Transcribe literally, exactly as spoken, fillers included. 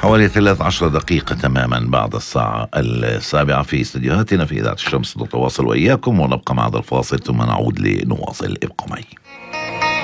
حوالي ثلاث عشر دقيقة تماما بعد الساعة السابعة في استديوهاتنا في إذاعة الشمس. نتواصل وإياكم ونبقى مع هذا الفاصل ثم نعود لنواصل. ابقوا معي.